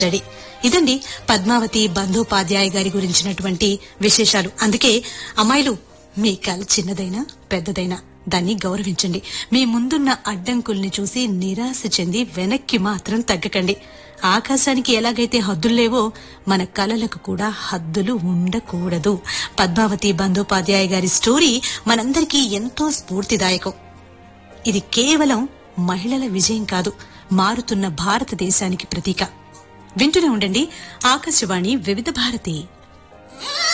Ready. ఇదండి పద్మావతి బందోపాధ్యాయ గారి గురించినటువంటి విశేషాలు. అందుకే అమ్మాయిలు మీ కల చిన్నదైనా పెద్దదైనా దాన్ని గౌరవించండి. మీ ముందున్న అడ్డంకుల్ని చూసి నిరాశ చెంది వెనక్కి మాత్రం తగ్గకండి. ఆకాశానికి ఎలాగైతే హద్దుల్లేవో మన కలలకు కూడా హద్దులు ఉండకూడదు. పద్మావతి బందోపాధ్యాయ గారి స్టోరీ మనందరికీ ఎంతో స్ఫూర్తిదాయకం. ఇది కేవలం మహిళల విజయం కాదు, మారుతున్న భారతదేశానికి ప్రతీక. వింటూనే ఉండండి ఆకాశవాణి వివిధ భారతి.